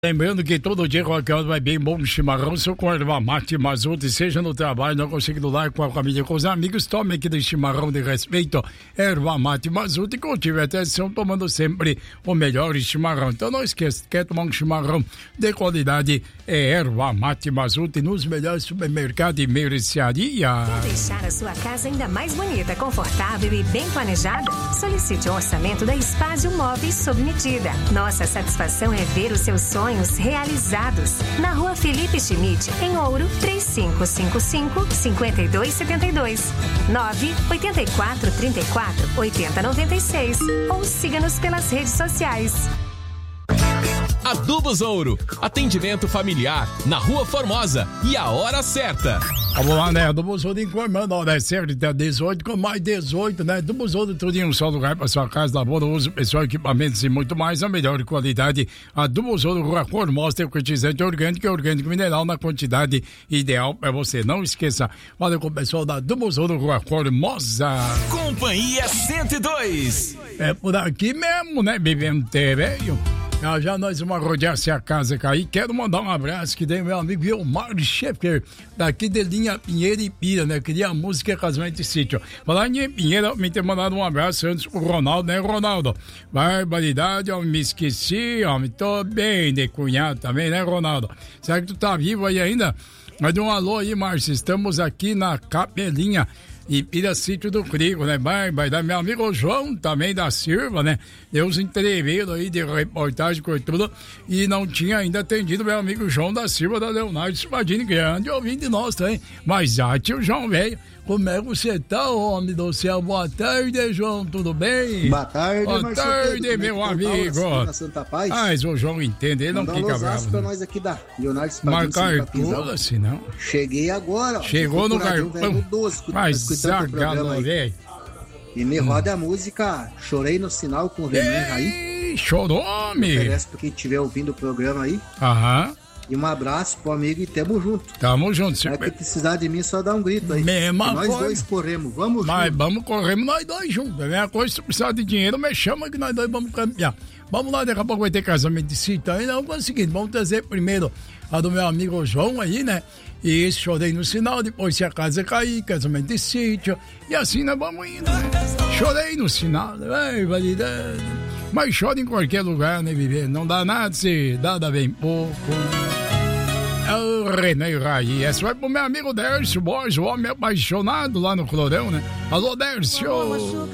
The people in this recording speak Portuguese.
Lembrando que todo dia qualquer hora vai bem bom chimarrão, seu com erva mate Mazute, seja no trabalho, não consigo do lar com a família, com os amigos, tome aqui do chimarrão de respeito, erva mate Mazute, cultive atenção, tomando sempre o melhor chimarrão. Então não esqueça, quer tomar um chimarrão de qualidade, é erva mate Mazute nos melhores supermercados e mercearia. Quer deixar a sua casa ainda mais bonita, confortável e bem planejada? Solicite um orçamento da Espásio Móveis sob medida. Nossa satisfação é ver os seus sonhos realizados. Na rua Felipe Schmidt, em Ouro, 3555-5272. 98434-8096. Ou siga-nos pelas redes sociais. Adubos Ouro, atendimento familiar na Rua Formosa e a hora certa. Vamos lá, né? Adubos Ouro informando a hora certa, até 18, com mais 18, né? Adubos Ouro, tudo em um só lugar para sua casa, labor, uso, pessoal, equipamentos e muito mais, a melhor qualidade. Adubos Ouro, Rua Formosa, tem o fertilizante orgânico e orgânico mineral na quantidade ideal para você. Não esqueça, valeu com o pessoal da Adubos Ouro, Rua Formosa. Companhia 102. É por aqui mesmo, né? Bebendo velho. Já nós vamos rodear se a casa cair. Quero mandar um abraço que tem meu amigo Vilmar Schaeffer, daqui de Linha Pinheiro e Pira, né? Queria a música Casamento e Sítio. Falar em Pinheiro, me ter mandado um abraço antes pro Ronaldo, né, Ronaldo? Barbaridade, eu me esqueci, homem. Tô bem de cunhado também, né, Ronaldo? Será que tu tá vivo aí ainda? Mas um alô aí, Márcio. Estamos aqui na Capelinha. E Pira Sítio do Crigo, né? Vai dar meu amigo João também da Silva, né? Deu uns entrevistos aí de reportagem com tudo e não tinha ainda atendido meu amigo João da Silva da Leonardo Spadini, grande ouvinte nosso também. Mas tio João, velho, como é que você tá, homem do céu? Boa tarde, João, tudo bem? Boa tarde, Boa tarde, meu amigo. Na Santa Paz. Mas o João entende, ele não fica bravo. Pra nós aqui da Leonardo Spadini. Marcar tudo assim, não? Cheguei agora, ó. Chegou no cartão. Mas Zagalo, velho. E me roda a música Chorei no Sinal com o Renan Raí. Chorou, homem. Oferece pra quem estiver ouvindo o programa aí. Aham. E um abraço pro amigo e tamo junto. Tamo junto. Se precisar de mim, só dá um grito aí. Nós dois corremos, vamos juntos. Mas junto. vamos corremos nós dois juntos. É a mesma coisa, se precisar de dinheiro, me chama que nós dois vamos caminhar. Vamos lá, daqui a pouco vai ter casamento de sítio aí. Não, é o seguinte, vamos trazer primeiro a do meu amigo João aí, né? E esse Chorei no Sinal, depois se a casa cair, casamento de sítio. E assim nós vamos indo, né? Chorei no Sinal, vai, validade. Mas chora em qualquer lugar, né, viver? Não dá nada, se dá bem pouco. É o René Raí. Essa vai pro meu amigo Dércio Borges, o homem apaixonado lá no Florão, né? Alô, Dércio!